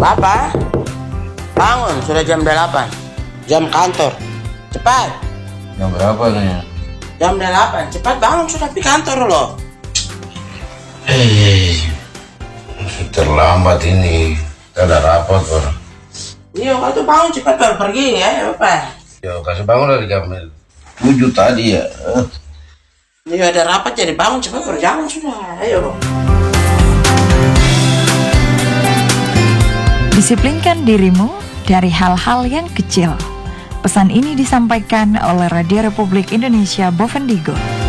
Bapak, bangun, sudah jam 8. Jam kantor. Cepat. Jam berapa nih? Jam 8. Cepat bangun, sudah pergi kantor loh. Terlambat ini. Kita ada rapat, Bor. Iya, kau tuh bangun cepat baru pergi ya, Bapak. Ya, kasih bangun dari jam 7 tadi ya. Iya, ada rapat jadi bangun cepat baru jalan sudah. Ayo. Disiplinkan dirimu dari hal-hal yang kecil. Pesan ini disampaikan oleh Radio Republik Indonesia Bovendigul.